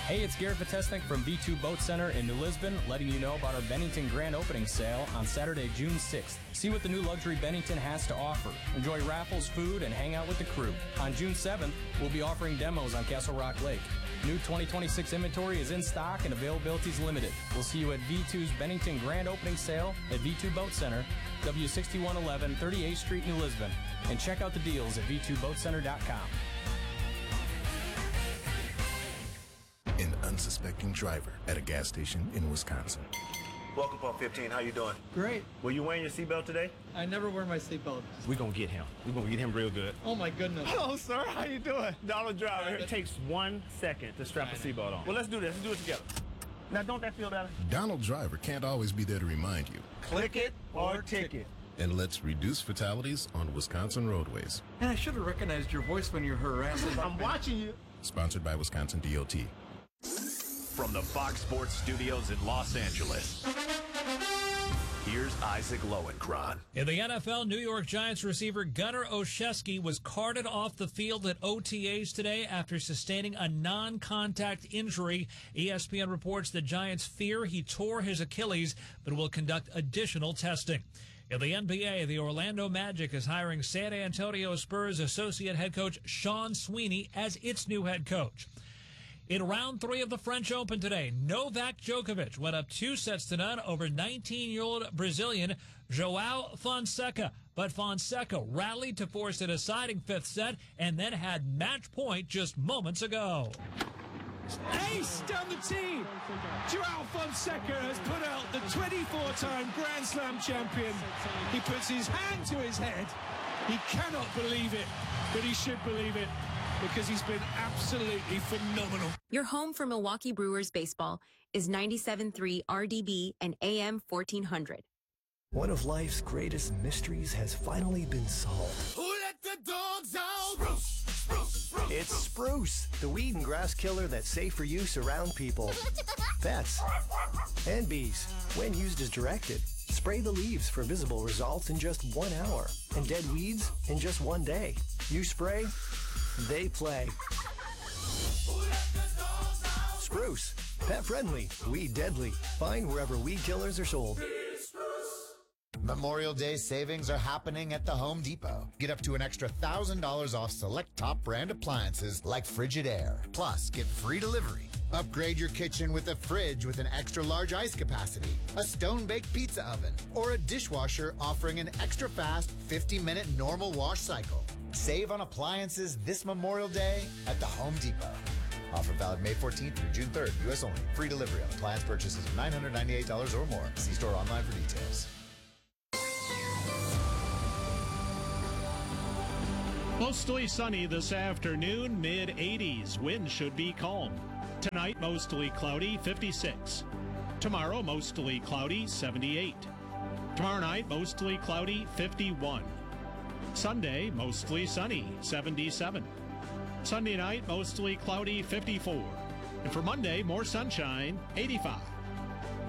Hey, it's Garrett Vitesnik from V2 Boat Center in New Lisbon, letting you know about our Bennington Grand Opening Sale on Saturday, June 6th. See what the new luxury Bennington has to offer. Enjoy raffles, food, and hang out with the crew. On June 7th, we'll be offering demos on Castle Rock Lake. New 2026 inventory is in stock and availability is limited. We'll see you at V2's Bennington Grand Opening Sale at V2 Boat Center, W6111 38th Street, New Lisbon. And check out the deals at v2boatcenter.com. An unsuspecting driver at a gas station in Wisconsin. Welcome, Pump 15. How you doing? Great. Were you wearing your seatbelt today? I never wear my seatbelt. We're going to get him. We're going to get him real good. Oh, my goodness. Hello, sir. How you doing? Donald Driver. It takes 1 second to strap a seatbelt on. Well, let's do this. Let's do it together. Now, don't that feel better? Donald Driver can't always be there to remind you. Click it or ticket. And let's reduce fatalities on Wisconsin roadways. And I should have recognized your voice when you're harassing. I'm watching you. Sponsored by Wisconsin DOT. From the Fox Sports Studios in Los Angeles, here's Isaac Lowenkron. In the NFL, New York Giants receiver Gunnar Olszewski was carted off the field at OTAs today after sustaining a non-contact injury. ESPN reports the Giants fear he tore his Achilles, but will conduct additional testing. In the NBA, the Orlando Magic is hiring San Antonio Spurs associate head coach Sean Sweeney as its new head coach. In round 3 of the French Open today, Novak Djokovic went up 2-0 over 19-year-old Brazilian João Fonseca. But Fonseca rallied to force a deciding 5th set and then had match point just moments ago. Ace down the tee. João Fonseca has put out the 24-time Grand Slam champion. He puts his hand to his head. He cannot believe it, but he should believe it, because he's been absolutely phenomenal. Your home for Milwaukee Brewers baseball is 97.3 RDB and AM 1400. One of life's greatest mysteries has finally been solved. Who let the dogs out? Spruce, spruce, spruce. It's Spruce, the weed and grass killer that's safe for use around people, pets, and bees. When used as directed, spray the leaves for visible results in just 1 hour, and dead weeds in just 1 day. You spray, they play. Spruce, pet friendly, weed deadly. Find wherever weed killers are sold. Memorial Day savings are happening at the Home Depot. Get up to an extra $1,000 off select top brand appliances like Frigidaire. Plus, get free delivery. Upgrade your kitchen with a fridge with an extra large ice capacity, a stone-baked pizza oven, or a dishwasher offering an extra fast 50-minute normal wash cycle. Save on appliances this Memorial Day at the Home Depot. Offer valid May 14th through June 3rd, U.S. only. Free delivery on appliance purchases of $998 or more. See store online for details. Mostly sunny this afternoon, mid-80s. Wind should be calm. Tonight, mostly cloudy, 56. Tomorrow, mostly cloudy, 78. Tomorrow night, mostly cloudy, 51. Sunday, mostly sunny, 77. Sunday night, mostly cloudy, 54. And for Monday, more sunshine, 85.